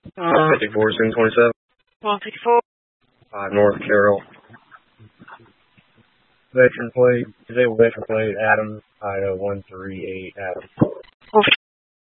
54, Zoom 27. 154. North Carroll. Veteran plate, disabled veteran plate, Adams, Idaho 138, Adams.